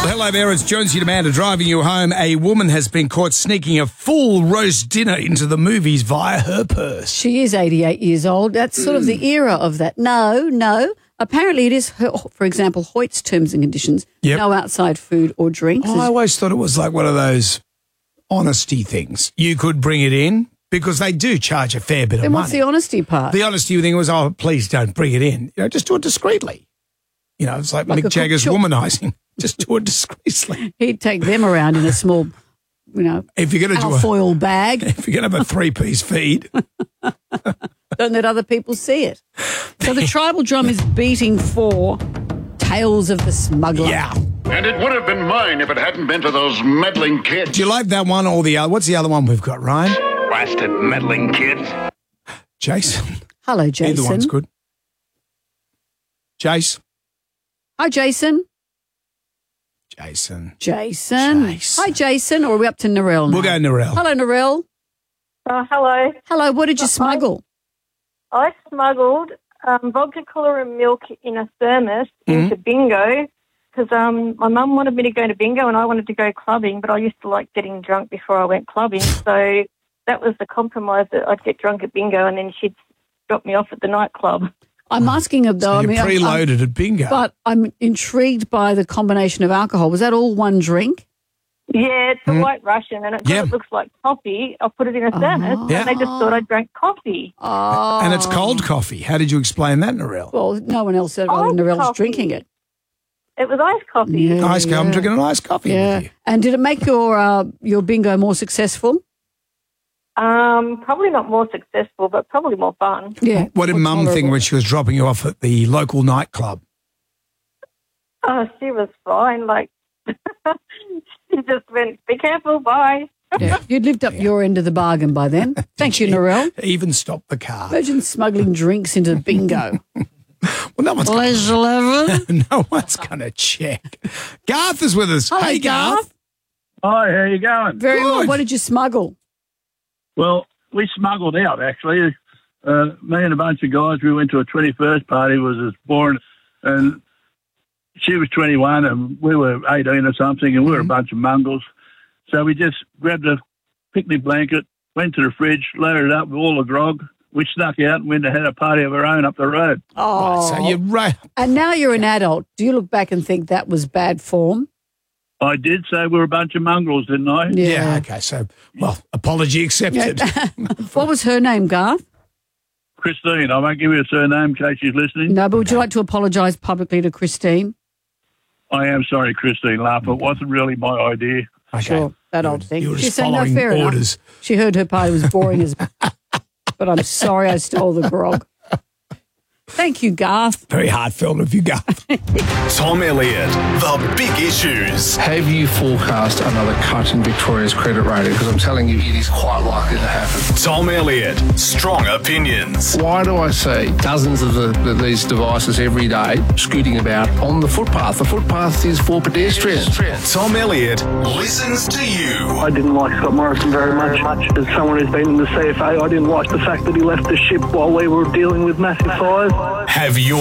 Hello there, it's Jonesy and Amanda driving you home. A woman has been caught sneaking a full roast dinner into the movies via her purse. She is 88 years old. That's sort of the era of that. No. Apparently it is, for example, Hoyt's terms and conditions. Yep. No outside food or drinks. I always thought it was like one of those honesty things. You could bring it in because they do charge a fair bit of Then money. what's the honesty part? The honesty thing was, oh, please don't bring it in. Just do it discreetly. It's like Mick Jagger's womanising. Just do it discreetly. He'd take them around in a small, if you're going to alfoil bag. If you're going to have a 3-piece feed. Don't let other people see it. So the tribal drum is beating for Tales of the Smuggler. Yeah. And it would have been mine if it hadn't been for those meddling kids. Do you like that one or the other? What's the other one we've got, Ryan? Blasted meddling kids. Jason. Hello, Jason. Either one's good. Jace. Hi, Jason. Jason. Jace. Hi, Jason. Or are we up to Narelle now? We'll go Narelle. Hello, Narelle. Hello. Hello, what did you smuggle? I smuggled vodka, cooler and milk in a thermos into bingo because my mum wanted me to go to bingo and I wanted to go clubbing, but I used to like getting drunk before I went clubbing. So that was the compromise, that I'd get drunk at bingo and then she'd drop me off at the nightclub. I'm asking her, though. So you're preloaded at bingo. But I'm intrigued by the combination of alcohol. Was that all one drink? Yeah, it's a white Russian and it looks like coffee. I put it in a thermos and they just thought I drank coffee. Oh. And it's cold coffee. How did you explain that, Narelle? Well, no one else said other than Narelle's drinking it. It was iced coffee. Yeah, I'm drinking an iced coffee with you. And did it make your bingo more successful? Probably not more successful, but probably more fun. Yeah. What did Mum think when she was dropping you off at the local nightclub? Oh, she was fine. Like, she just went, be careful, bye. Yeah. You'd lived up your end of the bargain by then. Thank you, Narelle. Even stopped the car. Imagine smuggling drinks into bingo. Well, no one's Please, 11. No one's going to check. Garth is with us. Hello, Hey, Garth. Hi, how you going? Very well. Good. What did you smuggle? Well, we smuggled out, actually. Me and a bunch of guys, we went to a 21st party, was as boring, and she was 21 and we were 18 or something, and we were a bunch of mongrels. So we just grabbed a picnic blanket, went to the fridge, loaded it up with all the grog. We snuck out and went and had a party of our own up the road. Oh. So you're right. And now you're an adult. Do you look back and think that was bad form? I did say we were a bunch of mongrels, didn't I? Yeah, okay. So, apology accepted. What was her name, Garth? Christine, I won't give you a surname in case she's listening. No, but would you like to apologise publicly to Christine? I am sorry, Christine Laugh. It wasn't really my idea. Okay. Sure, that old thing. You were She just said, no, following fair orders. enough. She heard her party was boring as... But I'm sorry I stole the grog. Thank you, Garth. Very heartfelt of you, Garth. Tom Elliott, The Big Issues. Have you forecast another cut in Victoria's credit rating? Because I'm telling you, it is quite likely to happen. Tom Elliott, Strong Opinions. Why do I see dozens of these devices every day scooting about on the footpath? The footpath is for pedestrians. Tom Elliott listens to you. I didn't like Scott Morrison very much. As someone who's been in the CFA, I didn't like the fact that he left the ship while we were dealing with massive fires. Have your